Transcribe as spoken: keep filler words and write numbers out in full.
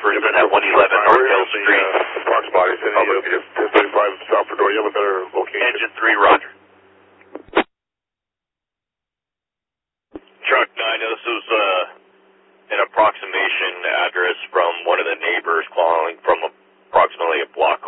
person at one eleven North Hill Street. Uh, box body, sending you ten thirty-five South Fedora. You have a better location. Engine three, roger. Truck nine, this is uh, an approximation address from one of the neighbors calling from approximately a block